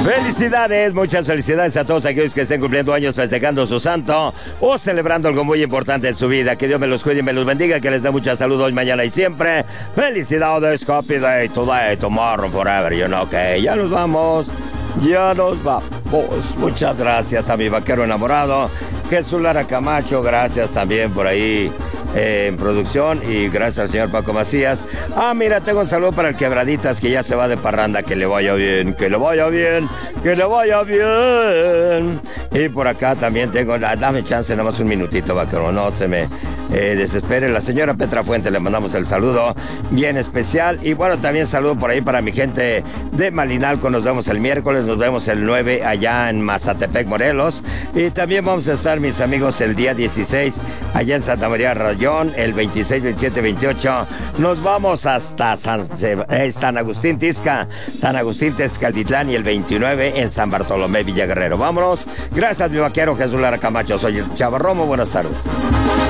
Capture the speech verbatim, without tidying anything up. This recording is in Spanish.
Felicidades, muchas felicidades a todos aquellos que estén cumpliendo años, festejando su santo o celebrando algo muy importante en su vida. Que Dios me los cuide y me los bendiga, que les dé mucha salud hoy, mañana y siempre. Felicidades, happy day, today, tomorrow, forever, you know, que ya nos vamos, ya nos vamos. Muchas gracias a mi vaquero enamorado, Jesús Lara Camacho, gracias también por ahí eh, en producción, y gracias al señor Paco Macías. Ah, mira, tengo un saludo para el Quebraditas, que ya se va de parranda, que le vaya bien, que le vaya bien, que le vaya bien. Y por acá también tengo, dame chance, nada más un minutito, vaquero, no se me eh, desespere. La señora Petra Fuente, le mandamos el saludo bien especial. Y bueno, también saludo por ahí para mi gente de Malinalco. Nos vemos el miércoles, nos vemos el nueve allá en Mazatepec, Morelos. Y también vamos a estar, mis amigos, el día dieciséis allá en Santa María Rayón, el veintiséis, veintisiete, veintiocho. Nos vamos hasta San, eh, San Agustín Tizca, San Agustín Tezcaltitlán, y el veintinueve en San Bartolomé Villaguerrero. Vámonos. Gracias, mi vaquero Jesús Lara Camacho. Soy el Chava Romo. Buenas tardes.